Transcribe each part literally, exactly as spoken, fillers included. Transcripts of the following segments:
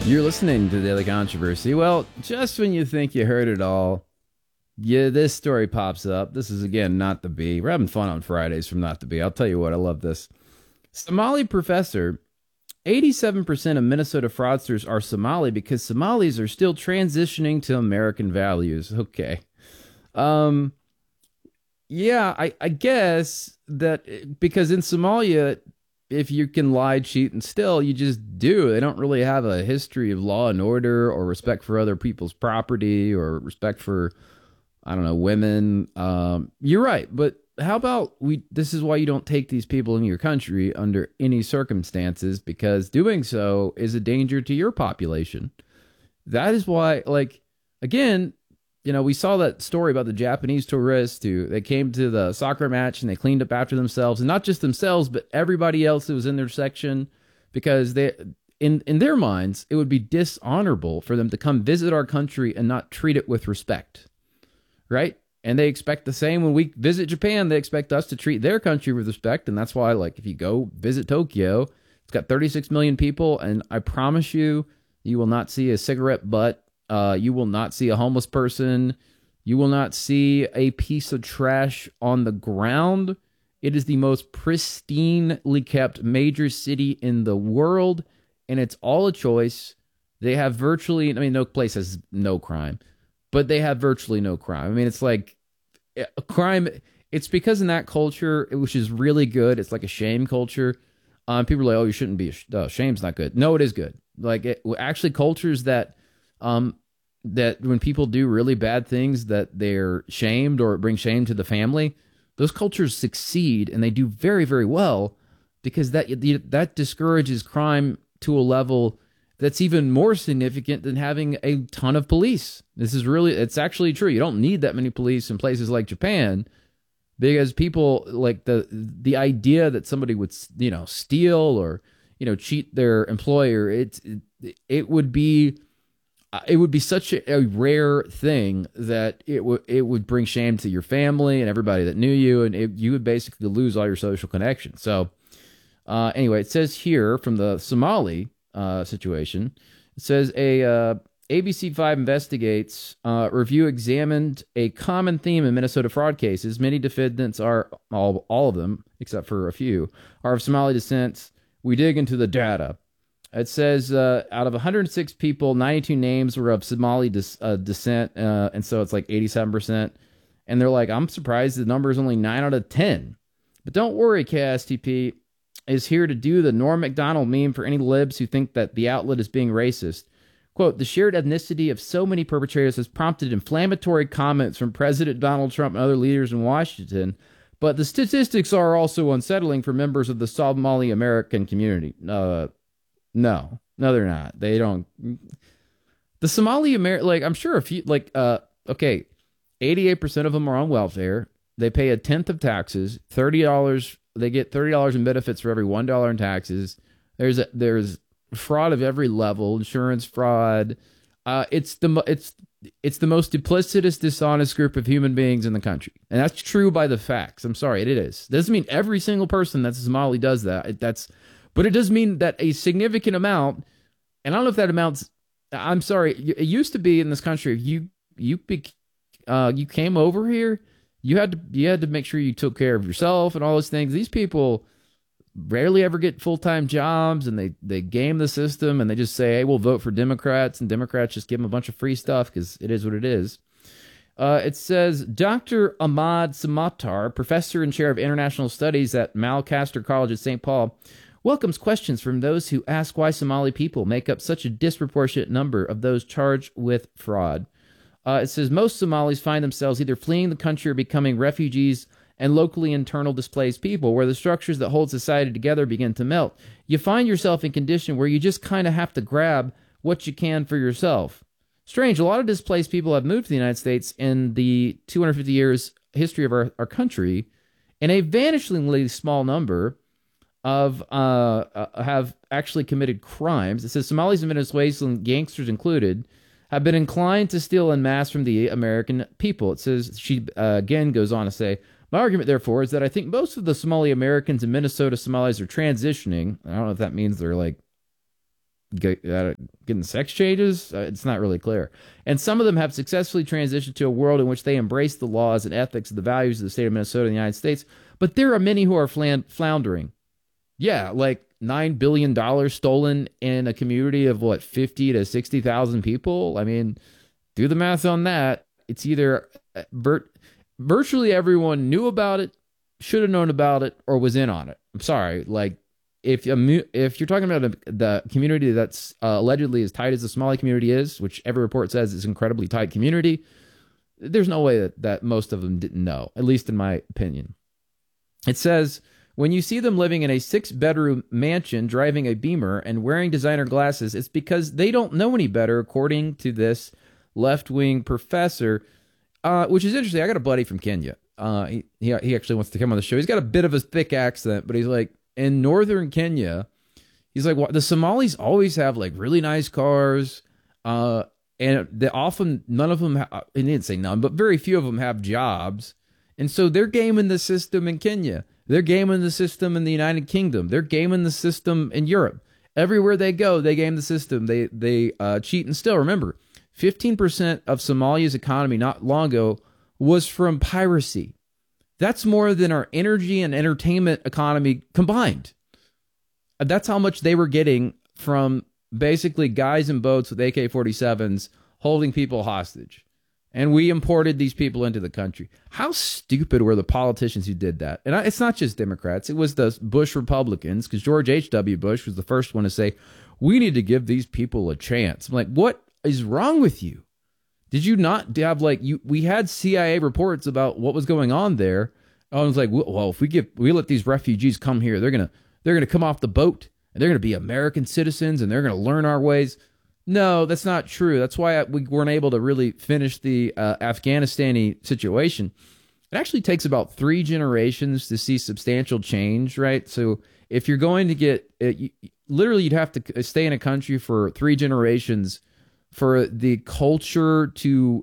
You're listening to Daily Controversy. Well, just when you think you heard it all, yeah, this story pops up. This is, again, Not the Bee. We're having fun on Fridays from Not the Bee. I'll tell you what, I love this. Somali professor, eighty-seven percent of Minnesota fraudsters are Somali because Somalis are still transitioning to American values. Okay. Um, yeah, I, I guess that because in Somalia, if you can lie, cheat, and steal, you just do. They don't really have a history of law and order or respect for other people's property or respect for, I don't know, women. Um, you're right. But how about we, this is why you don't take these people in your country under any circumstances, because doing so is a danger to your population. That is why, like, again, you know, we saw that story about the Japanese tourists who they came to the soccer match and they cleaned up after themselves, and not just themselves, but everybody else who was in their section, because they, in, in their minds, it would be dishonorable for them to come visit our country and not treat it with respect. Right? And they expect the same when we visit Japan. They expect us to treat their country with respect. And that's why, like, if you go visit Tokyo, it's got thirty-six million people. And I promise you, you will not see a cigarette butt. Uh, you will not see a homeless person. You will not see a piece of trash on the ground. It is the most pristinely kept major city in the world. And it's all a choice. They have virtually, I mean, no place has no crime, but they have virtually no crime. I mean, it's like a crime. It's because in that culture, which is really good, it's like a shame culture. Um, people are like, oh, you shouldn't be. Oh, shame's not good. No, it is good. Like, it, actually, cultures that, um, that when people do really bad things, that they're shamed or bring shame to the family, those cultures succeed and they do very, very well, because that that discourages crime to a level that's even more significant than having a ton of police. This is really, it's actually true. You don't need that many police in places like Japan, because people, like, the the idea that somebody would, you know, steal or, you know, cheat their employer, it it, it would be it would be such a, a rare thing that it would it would bring shame to your family and everybody that knew you, and it, you would basically lose all your social connections. So uh, anyway, it says here from the Somali Uh, situation. It says a uh, A B C five investigates uh, review examined a common theme in Minnesota fraud cases. Many defendants are, all, all of them, except for a few, are of Somali descent. We dig into the data. It says uh, out of one hundred six people, ninety-two names were of Somali des- uh, descent, uh, and so it's like eighty-seven percent. And they're like, I'm surprised the number is only nine out of ten. But don't worry, K S T P is here to do the Norm Macdonald meme for any libs who think that the outlet is being racist. Quote, the shared ethnicity of so many perpetrators has prompted inflammatory comments from President Donald Trump and other leaders in Washington, but the statistics are also unsettling for members of the Somali American community. Uh, no, no, they're not. They don't. The Somali American, like, I'm sure a few, like, uh, okay, eighty-eight percent of them are on welfare. They pay a tenth of taxes, thirty dollars. They get thirty dollars in benefits for every one dollar in taxes. There's a, there's fraud of every level, insurance fraud. Uh, it's the it's it's the most duplicitous, dishonest group of human beings in the country, and that's true by the facts. I'm sorry, it is. Doesn't mean every single person that's a Somali does that. It, that's, but it does mean that a significant amount. And I don't know if that amounts. I'm sorry. It used to be in this country, if you you be, uh, you came over here, You had to you had to make sure you took care of yourself and all those things. These people rarely ever get full-time jobs, and they, they game the system, and they just say, hey, we'll vote for Democrats, and Democrats just give them a bunch of free stuff because it is what it is. Uh, it says, Doctor Ahmad Samatar, professor and chair of international studies at Malcaster College at Saint Paul, welcomes questions from those who ask why Somali people make up such a disproportionate number of those charged with fraud. Uh, it says most Somalis find themselves either fleeing the country or becoming refugees and locally internal displaced people, where the structures that hold society together begin to melt. You find yourself in a condition where you just kind of have to grab what you can for yourself. Strange, a lot of displaced people have moved to the United States in the two hundred fifty years history of our, our country, and a vanishingly small number of uh, uh, have actually committed crimes. It says Somalis and Venezuelan gangsters included have been inclined to steal en masse from the American people. It says, she uh, again goes on to say, my argument, therefore, is that I think most of the Somali Americans in Minnesota Somalis are transitioning. I don't know if that means they're like get, uh, getting sex changes? Uh, it's not really clear. And some of them have successfully transitioned to a world in which they embrace the laws and ethics and the values of the state of Minnesota and the United States. But there are many who are flan- floundering. Yeah, like nine billion dollars stolen in a community of what, fifty to sixty thousand people? I mean, do the math on that. It's either uh, vir- virtually everyone knew about it, should have known about it, or was in on it. I'm sorry. Like, if, if you're talking about a, the community that's uh, allegedly as tight as the Somali community is, which every report says is an incredibly tight community, there's no way that, that most of them didn't know, at least in my opinion. It says, when you see them living in a six-bedroom mansion, driving a Beamer, and wearing designer glasses, it's because they don't know any better, according to this left-wing professor, uh, which is interesting. I got a buddy from Kenya. Uh, he, he he actually wants to come on the show. He's got a bit of a thick accent, but he's like, in northern Kenya, he's like, well, the Somalis always have like really nice cars, uh, and they often, none of them, ha- he didn't say none, but very few of them have jobs. And so they're gaming the system in Kenya. They're gaming the system in the United Kingdom. They're gaming the system in Europe. Everywhere they go, they game the system. They they uh, cheat and steal. Remember, fifteen percent of Somalia's economy not long ago was from piracy. That's more than our energy and entertainment economy combined. That's how much they were getting from basically guys in boats with A K forty-sevens holding people hostage. And we imported these people into the country. How stupid were the politicians who did that? And it's not just Democrats. It was the Bush Republicans, because George H W. Bush was the first one to say, we need to give these people a chance. I'm like, what is wrong with you? Did you not have, like, you? We had C I A reports about what was going on there. I was like, well, if we give, we let these refugees come here, they're gonna they're gonna come off the boat and they're gonna be American citizens and they're gonna learn our ways. No, that's not true. That's why we weren't able to really finish the uh, Afghanistani situation. It actually takes about three generations to see substantial change, right? So if you're going to get, it, you, literally you'd have to stay in a country for three generations for the culture to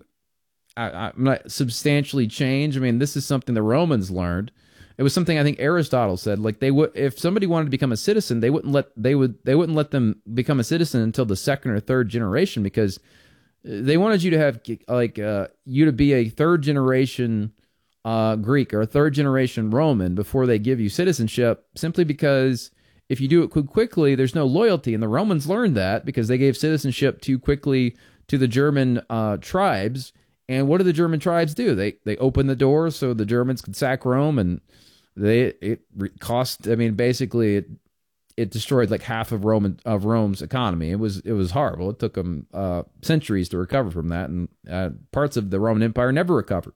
uh, not substantially change. I mean, this is something the Romans learned. It was something I think Aristotle said. Like, they would, if somebody wanted to become a citizen, they wouldn't let they would they wouldn't let them become a citizen until the second or third generation, because they wanted you to have like uh, you to be a third generation uh, Greek or a third generation Roman before they give you citizenship. Simply because if you do it quickly, there's no loyalty, and the Romans learned that because they gave citizenship too quickly to the German uh, tribes. And what do the German tribes do? They they open the door so the Germans could sack Rome, and they it cost. I mean, basically, it it destroyed like half of Rome of Rome's economy. It was it was horrible. It took them uh, centuries to recover from that, and uh, parts of the Roman Empire never recovered.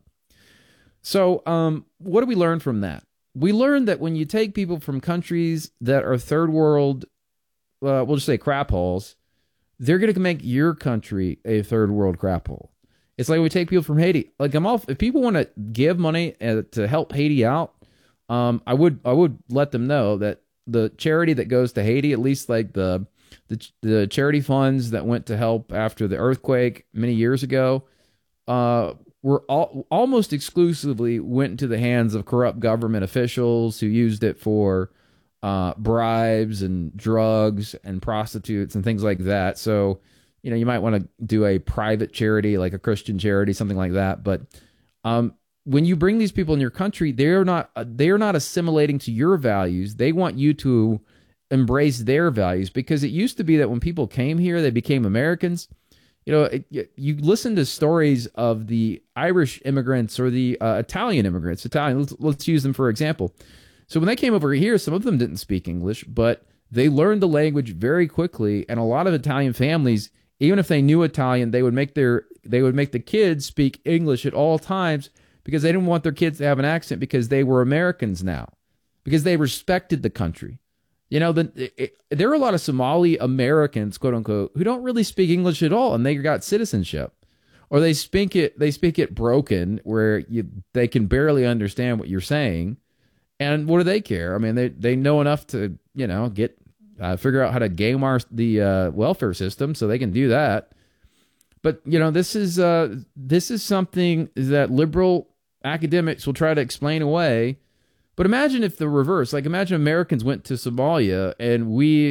So, um, what do we learn from that? We learned that when you take people from countries that are third world, uh, we'll just say crap holes, they're going to make your country a third world crap hole. It's like we take people from Haiti. Like, I'm all, if people want to give money uh, to help Haiti out, um, I would I would let them know that the charity that goes to Haiti, at least like the the, the charity funds that went to help after the earthquake many years ago, uh, were all, almost exclusively went into the hands of corrupt government officials who used it for uh, bribes and drugs and prostitutes and things like that. So, you know, you might want to do a private charity, like a Christian charity, something like that. But um, when you bring these people in your country, they're not they're not assimilating to your values. They want you to embrace their values, because it used to be that when people came here, they became Americans. You know, it, you listen to stories of the Irish immigrants or the uh, Italian immigrants. Italian, let's, let's use them for example. So when they came over here, some of them didn't speak English, but they learned the language very quickly. And a lot of Italian families, even if they knew Italian, they would make their they would make the kids speak English at all times, because they didn't want their kids to have an accent, because they were Americans now, because they respected the country. You know, the, it, there are a lot of Somali Americans, quote unquote, who don't really speak English at all, and they got citizenship, or they speak it they speak it broken, where you they can barely understand what you're saying. And what do they care? I mean, they they know enough to, you know, get uh, figure out how to game our the uh, welfare system, so they can do that. But you know, this is uh, this is something that liberal academics will try to explain away. But imagine if the reverse, like imagine Americans went to Somalia and we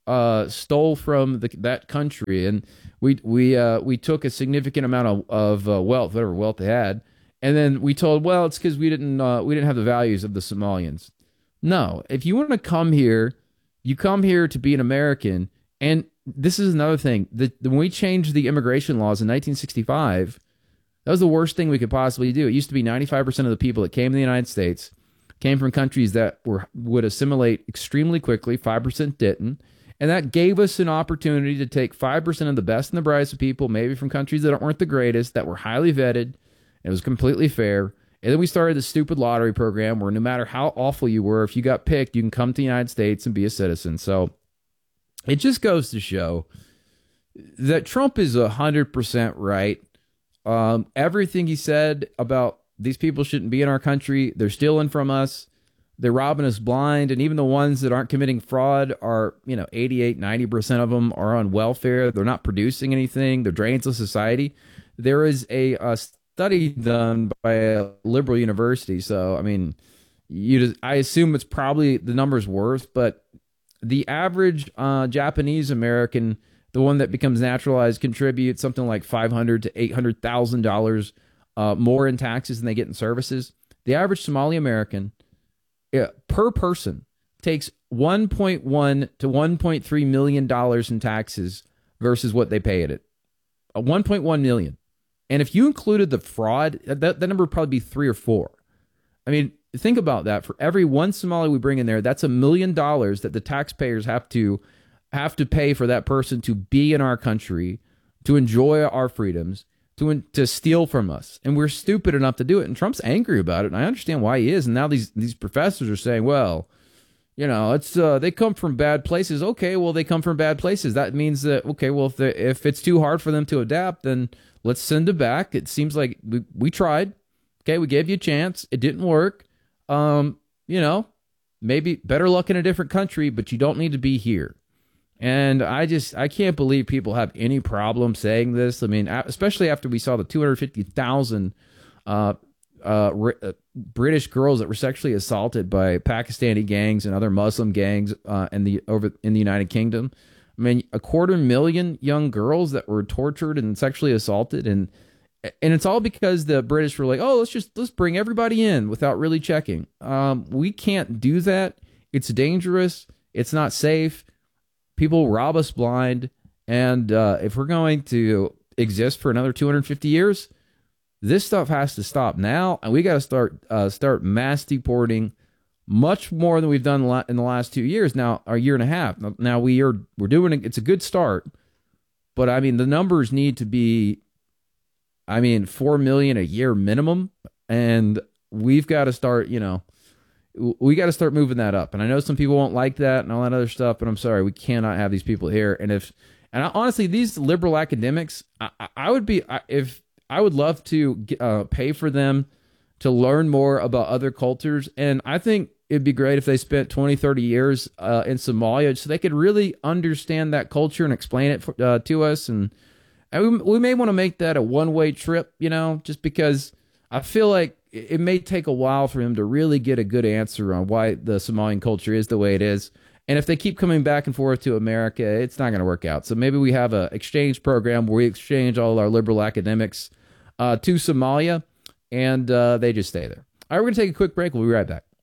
uh, stole from the, that country, and we we uh, we took a significant amount of, of uh, wealth, whatever wealth they had, and then we told, well, it's because we didn't uh, we didn't have the values of the Somalians. No, if you want to come here, you come here to be an American. And this is another thing. The, when we changed the immigration laws in nineteen sixty-five, that was the worst thing we could possibly do. It used to be ninety-five percent of the people that came to the United States came from countries that were would assimilate extremely quickly, five percent didn't. And that gave us an opportunity to take five percent of the best and the brightest of people, maybe from countries that weren't the greatest, that were highly vetted. It was completely fair. And then we started the stupid lottery program where no matter how awful you were, if you got picked, you can come to the United States and be a citizen. So it just goes to show that Trump is one hundred percent right. Um, everything he said about these people shouldn't be in our country, they're stealing from us, they're robbing us blind, and even the ones that aren't committing fraud are, you know, eighty-eight, ninety percent of them are on welfare. They're not producing anything. They're drains of society. There is a, a study done by a liberal university. So, I mean, you just, I assume it's probably the number's worth, but the average uh, Japanese American, the one that becomes naturalized, contributes something like five hundred to eight hundred thousand dollars uh, more in taxes than they get in services. The average Somali American uh, per person takes one point one to one point three million dollars in taxes versus what they pay at it. Uh, one point one million. And if you included the fraud, that, that number would probably be three or four. I mean, think about that. For every one Somali we bring in there, that's a million dollars that the taxpayers have to have to pay for that person to be in our country, to enjoy our freedoms, to to steal from us. And we're stupid enough to do it. And Trump's angry about it, and I understand why he is. And now these these professors are saying, well, you know, it's uh, they come from bad places. Okay, well, they come from bad places. That means that, okay, well, if the, if it's too hard for them to adapt, then let's send them back. It seems like we, we tried. Okay, we gave you a chance. It didn't work. Um, you know, maybe better luck in a different country, but you don't need to be here. And I just, I can't believe people have any problem saying this. I mean, especially after we saw the two hundred fifty thousand uh, uh, uh, British girls that were sexually assaulted by Pakistani gangs and other Muslim gangs uh, in the over in the United Kingdom. I mean, a quarter million young girls that were tortured and sexually assaulted, and and it's all because the British were like, oh, let's just let's bring everybody in without really checking. Um, we can't do that. It's dangerous. It's not safe. People rob us blind, and uh, if we're going to exist for another two hundred fifty years, this stuff has to stop now, and we got to start uh, start mass deporting much more than we've done in the last two years. Now, our year and a half. Now we are we're doing it. It's a good start, but I mean the numbers need to be, I mean, four million a year minimum, and we've got to start. You know. We got to start moving that up. And I know some people won't like that and all that other stuff, but I'm sorry, we cannot have these people here. And if, and I, honestly, these liberal academics, I, I would be, if I would love to uh, pay for them to learn more about other cultures. And I think it'd be great if they spent twenty, thirty years uh, in Somalia so they could really understand that culture and explain it for, uh, to us. And, and we, we may want to make that a one-way trip, you know, just because I feel like it may take a while for him to really get a good answer on why the Somalian culture is the way it is. And if they keep coming back and forth to America, it's not going to work out. So maybe we have an exchange program where we exchange all our liberal academics uh, to Somalia, and uh, they just stay there. All right, we're going to take a quick break. We'll be right back.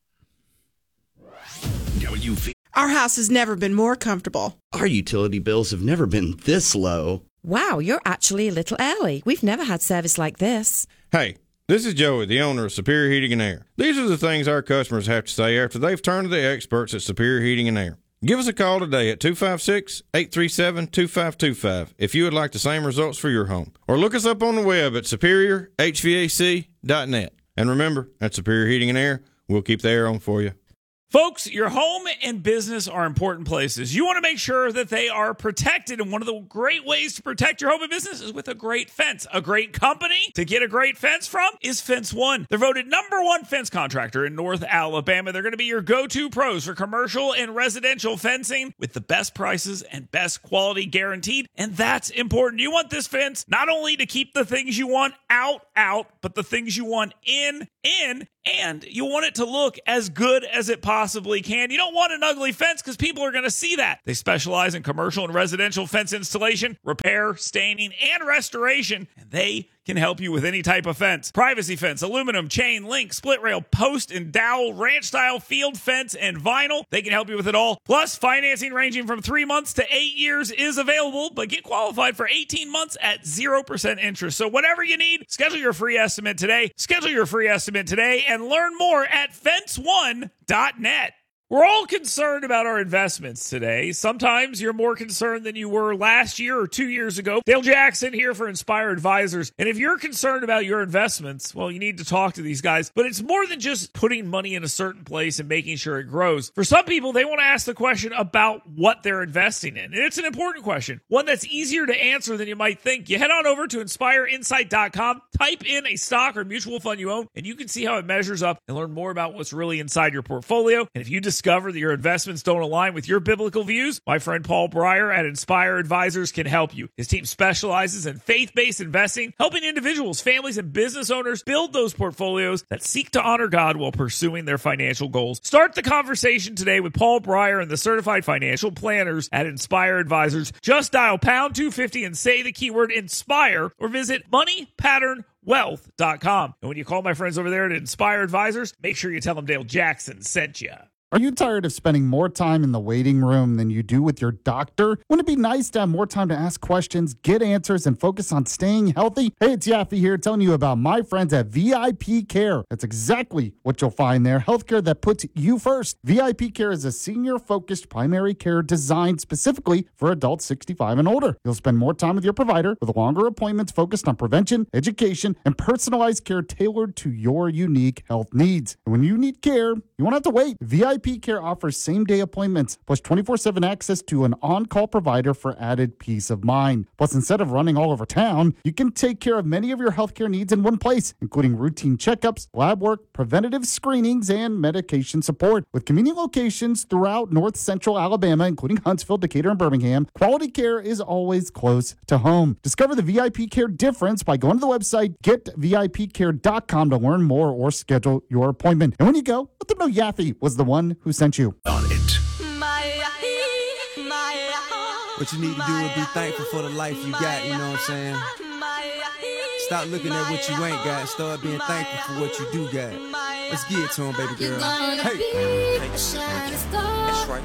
W V. Our house has never been more comfortable. Our utility bills have never been this low. Wow, you're actually a little early. We've never had service like this. Hey. This is Joey, the owner of Superior Heating and Air. These are the things our customers have to say after they've turned to the experts at Superior Heating and Air. Give us a call today at two five six, eight three seven, two five two five if you would like the same results for your home. Or look us up on the web at superior h v a c dot net. And remember, at Superior Heating and Air, we'll keep the air on for you. Folks, your home and business are important places. You want to make sure that they are protected, and one of the great ways to protect your home and business is with a great fence. A great company to get a great fence from is Fence One. They're voted number one fence contractor in North Alabama. They're going to be your go-to pros for commercial and residential fencing with the best prices and best quality guaranteed, and that's important. You want this fence not only to keep the things you want out, out, but the things you want in, in, and you want it to look as good as it possibly can. You don't want an ugly fence because people are going to see that. They specialize in commercial and residential fence installation, repair, staining, and restoration, and they can help you with any type of fence. Privacy fence, aluminum, chain, link, split rail, post and dowel, ranch style, field fence, and vinyl. They can help you with it all. Plus, financing ranging from three months to eight years is available, but get qualified for eighteen months at zero percent interest. So whatever you need, schedule your free estimate today. Schedule your free estimate today and learn more at fence one dot net. We're all concerned about our investments today. Sometimes you're more concerned than you were last year or two years ago. Dale Jackson here for Inspire Advisors. And if you're concerned about your investments, well, you need to talk to these guys. But it's more than just putting money in a certain place and making sure it grows. For some people, they want to ask the question about what they're investing in. And it's an important question, one that's easier to answer than you might think. You head on over to inspire insight dot com, type in a stock or mutual fund you own, and you can see how it measures up and learn more about what's really inside your portfolio. And if you discover that your investments don't align with your biblical views, my friend Paul Breyer at Inspire Advisors can help you. His team specializes in faith-based investing, helping individuals, families, and business owners build those portfolios that seek to honor God while pursuing their financial goals. Start the conversation today with Paul Breyer and the certified financial planners at Inspire Advisors. Just dial pound two fifty and say the keyword INSPIRE or visit money pattern wealth dot com. And when you call my friends over there at Inspire Advisors, make sure you tell them Dale Jackson sent you. Are you tired of spending more time in the waiting room than you do with your doctor? Wouldn't it be nice to have more time to ask questions, get answers, and focus on staying healthy? Hey, it's Yaffe here telling you about my friends at V I P Care. That's exactly what you'll find there. Healthcare that puts you first. V I P Care is a senior-focused primary care designed specifically for adults sixty-five and older. You'll spend more time with your provider with longer appointments focused on prevention, education, and personalized care tailored to your unique health needs. And when you need care, you won't have to wait. V I P Care offers same-day appointments, plus twenty-four seven access to an on-call provider for added peace of mind. Plus, instead of running all over town, you can take care of many of your healthcare needs in one place, including routine checkups, lab work, preventative screenings, and medication support. With convenient locations throughout north central Alabama, including Huntsville, Decatur, and Birmingham, quality care is always close to home. Discover the V I P Care difference by going to the website get V I P care dot com to learn more or schedule your appointment. And when you go, let them know Yaffe was the one who sent you. On it. What you need to do is be thankful for the life you got, you know what I'm saying? Stop looking at what you ain't got. Start being thankful for what you do got. Let's get it to him, baby girl. Hey. That's right.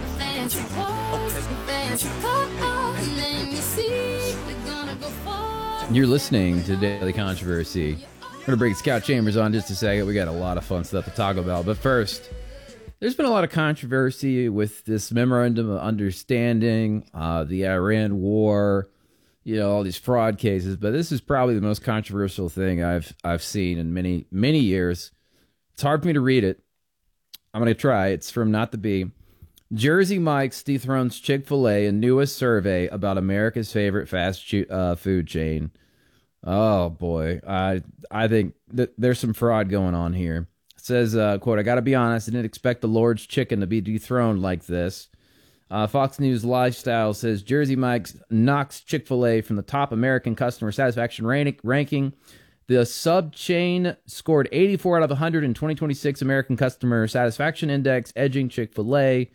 You're listening to Daily Controversy. We're going to bring Scout Chambers on just a second. We got a lot of fun stuff to talk about. But first, there's been a lot of controversy with this memorandum of understanding, uh, the Iran war, you know, all these fraud cases. But this is probably the most controversial thing I've I've seen in many, many years. It's hard for me to read it. I'm going to try. It's from Not the Bee. Jersey Mike's dethrones Chick-fil-A in newest survey about America's favorite fast uh, food chain. Oh, boy. I I think th- there's some fraud going on here. It says, uh, quote, I got to be honest, I didn't expect the Lord's Chicken to be dethroned like this. Uh, Fox News Lifestyle says Jersey Mike's knocks Chick-fil-A from the top American customer satisfaction rank- ranking. The sub-chain scored eighty-four out of one hundred in twenty twenty-six American Customer Satisfaction Index, edging Chick-fil-A.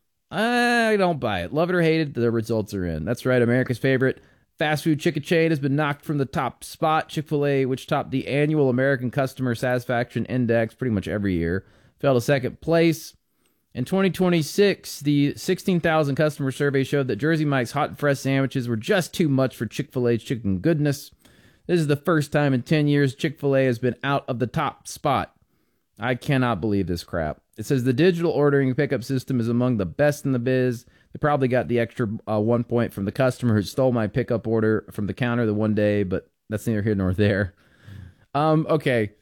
I don't buy it. Love it or hate it, the results are in. That's right, America's favorite fast food chicken chain has been knocked from the top spot. Chick-fil-A, which topped the annual American Customer Satisfaction Index pretty much every year, fell to second place. In twenty twenty-six, the sixteen thousand customer survey showed that Jersey Mike's hot and fresh sandwiches were just too much for Chick-fil-A's chicken goodness. This is the first time in ten years Chick-fil-A has been out of the top spot. I cannot believe this crap. It says the digital ordering and pickup system is among the best in the biz. They probably got the extra uh, one point from the customer who stole my pickup order from the counter the one day, but that's neither here nor there. Um, okay.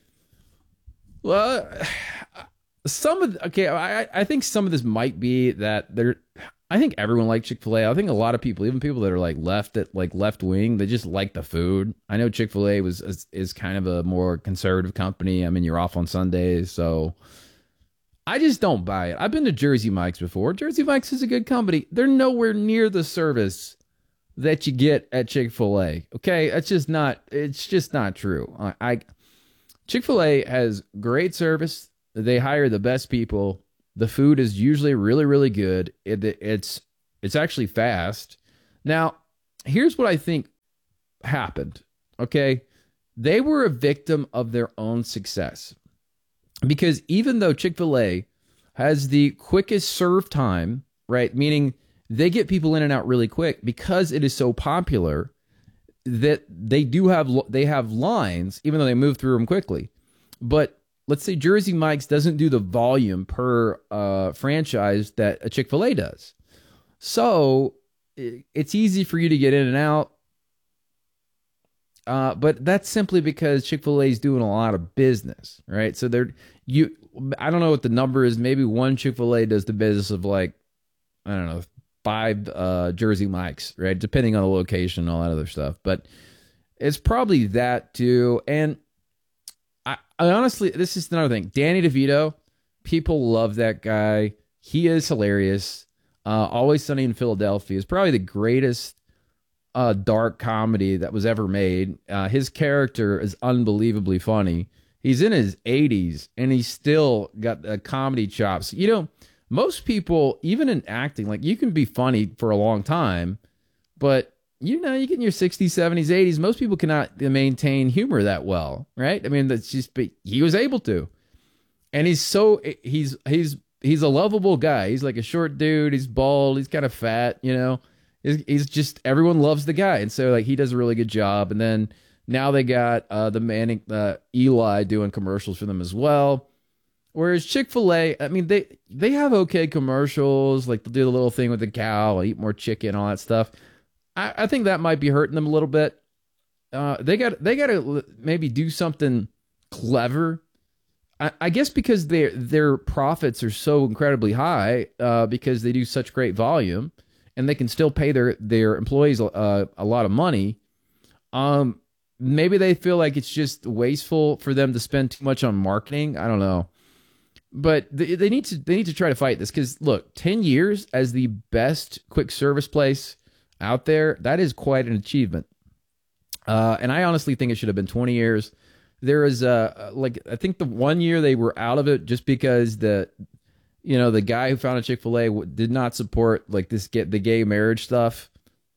Well, some of the, okay, I I think some of this might be that they're. I think everyone likes Chick-fil-A. I think a lot of people, even people that are like left at like left wing, they just like the food. I know Chick-fil-A was is, is kind of a more conservative company. I mean, you're off on Sundays, so I just don't buy it. I've been to Jersey Mike's before. Jersey Mike's is a good company. They're nowhere near the service that you get at Chick-fil-A. Okay, that's just not. It's just not true. I, I Chick-fil-A has great service. They hire the best people. The food is usually really, really good. It, it's it's actually fast. Now, here's what I think happened. Okay, they were a victim of their own success, because even though Chick-fil-A has the quickest serve time, right, meaning they get people in and out really quick because it is so popular, that they do have they have lines, even though they move through them quickly. But let's say Jersey Mike's doesn't do the volume per uh, franchise that a Chick-fil-A does. So it's easy for you to get in and out. Uh, but that's simply because Chick-fil-A is doing a lot of business, right? So they're you. I don't know what the number is. Maybe one Chick-fil-A does the business of like, I don't know, five uh, Jersey Mike's, right? Depending on the location and all that other stuff. But it's probably that too. And I, I honestly, this is another thing. Danny DeVito, people love that guy. He is hilarious. Uh, Always Sunny in Philadelphia is probably the greatest uh, dark comedy that was ever made. Uh, his character is unbelievably funny. He's in his eighties and he's still got the comedy chops. You know, most people, even in acting, like you can be funny for a long time, but you know, you get in your sixties, seventies, eighties, most people cannot maintain humor that well, right? I mean, that's just, he was able to. And he's so, he's, he's, he's a lovable guy. He's like a short dude. He's bald. He's kind of fat, you know. He's, he's just, everyone loves the guy. And so, like, he does a really good job. And then now they got uh, the Manning, uh, Eli doing commercials for them as well. Whereas Chick-fil-A, I mean, they, they have okay commercials. Like, they'll do the little thing with the cow, eat more chicken, all that stuff. I, I think that might be hurting them a little bit. Uh, they got, they got to maybe do something clever. I guess because their their profits are so incredibly high, uh, because they do such great volume, and they can still pay their their employees uh, a lot of money. Um, maybe they feel like it's just wasteful for them to spend too much on marketing. I don't know, but they, they need to they need to try to fight this, because look, ten years as the best quick service place out there, that is quite an achievement. Uh, and I honestly think it should have been twenty years. There is a, like, I think the one year they were out of it just because the, you know, the guy who founded Chick-fil-A did not support like this, get the gay marriage stuff.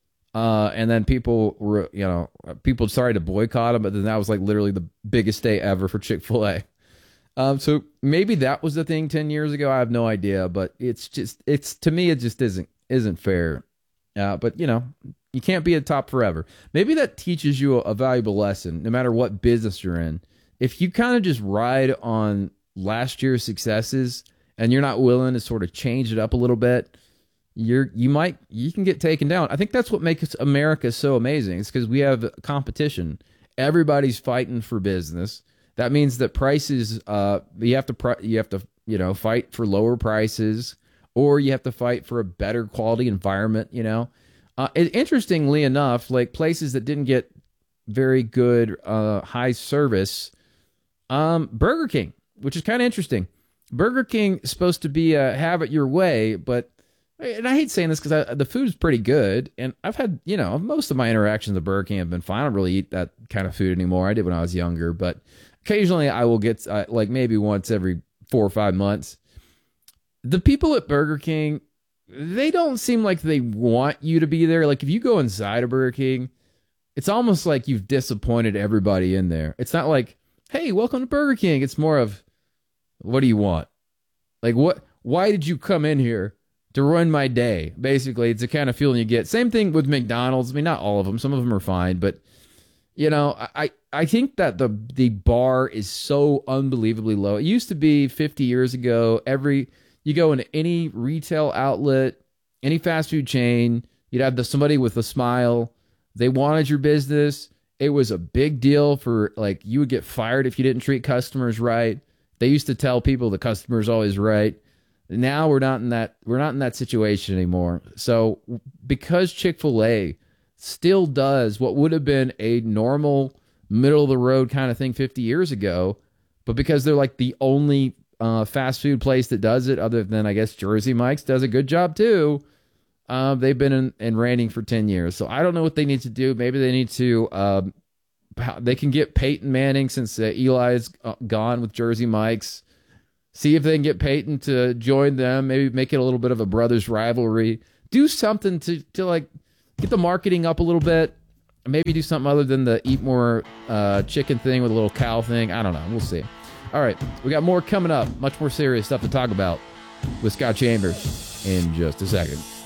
Uh, and then people were, you know, people started to boycott him, but then that was like literally the biggest day ever for Chick-fil-A. Um, so maybe that was the thing ten years ago. I have no idea, but it's just, it's, to me, it just isn't, isn't fair. Uh, but you know, you can't be at top forever. Maybe that teaches you a, a valuable lesson, no matter what business you're in. If you kind of just ride on last year's successes and you're not willing to sort of change it up a little bit, you're you might you can get taken down. I think that's what makes America so amazing. It's because we have competition. Everybody's fighting for business. That means that prices, uh, you have to you have to you know fight for lower prices, or you have to fight for a better quality environment. You know. Uh, it, interestingly enough, like places that didn't get very good uh, high service, um, Burger King, which is kind of interesting. Burger King is supposed to be a have it your way, but, and I hate saying this because the food is pretty good, and I've had, you know, most of my interactions with Burger King have been fine. I don't really eat that kind of food anymore. I did when I was younger, but occasionally I will get, uh, like maybe once every four or five months. The people at Burger King, they don't seem like they want you to be there. Like if you go inside a Burger King, it's almost like you've disappointed everybody in there. It's not like, hey, welcome to Burger King. It's more of, what do you want? Like what, why did you come in here to ruin my day? Basically, it's the kind of feeling you get. Same thing with McDonald's. I mean, not all of them. Some of them are fine, but you know, I, I think that the, the bar is so unbelievably low. It used to be fifty years ago, every, you go into any retail outlet, any fast food chain, you'd have the, somebody with a smile. They wanted your business. It was a big deal for, like, you would get fired if you didn't treat customers right. They used to tell people the customer's always right. Now we're not in that, we're not in that situation anymore. So because Chick-fil-A still does what would have been a normal middle of the road kind of thing fifty years ago, but because they're like the only Uh, fast food place that does it, other than I guess Jersey Mike's does a good job too. Uh, they've been in, in reigning for ten years, so I don't know what they need to do. Maybe they need to um, how they can get Peyton Manning since uh, Eli's uh, gone with Jersey Mike's. See if they can get Peyton to join them. Maybe make it a little bit of a brothers rivalry. Do something to, to like get the marketing up a little bit. Maybe do something other than the eat more uh, chicken thing with a little cow thing. I don't know. We'll see. All right. We got more coming up. Much more serious stuff to talk about with Scott Chambers in just a second.